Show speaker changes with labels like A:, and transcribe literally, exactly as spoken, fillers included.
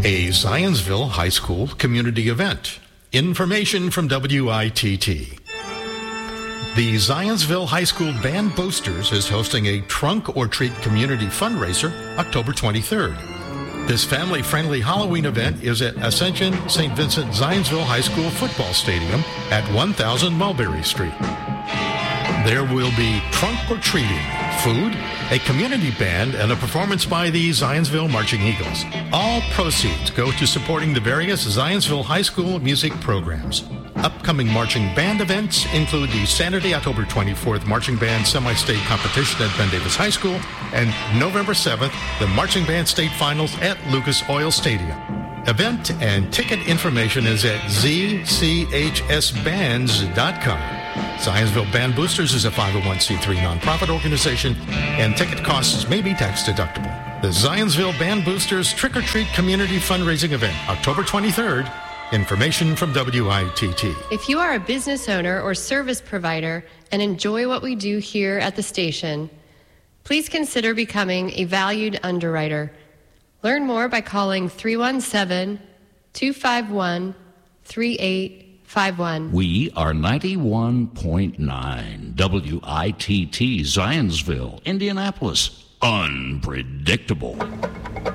A: A Zionsville High School community event. Information from W I T T. The Zionsville High School Band Boosters is hosting a Trunk or Treat community fundraiser October twenty-third. This family-friendly Halloween event is at Ascension Saint Vincent Zionsville High School Football Stadium at one thousand Mulberry Street. There will be trunk or treating, food, a community band, and a performance by the Zionsville Marching Eagles. All proceeds go to supporting the various Zionsville High School music programs. Upcoming marching band events include the Saturday, October twenty-fourth Marching Band Semi-State Competition at Ben Davis High School and November seventh, the Marching Band State Finals at Lucas Oil Stadium. Event and ticket information is at z c h s bands dot com. Zionsville Band Boosters is a five oh one c three nonprofit organization, and ticket costs may be tax deductible. The Zionsville Band Boosters Trick or Treat Community Fundraising Event, October twenty-third. Information from W I T T.
B: If you are a business owner or service provider and enjoy what we do here at the station, please consider becoming a valued underwriter. Learn more by calling three one seven, two five one, three eight five one.
C: We are ninety-one point nine W I T T Zionsville, Indianapolis. Unpredictable.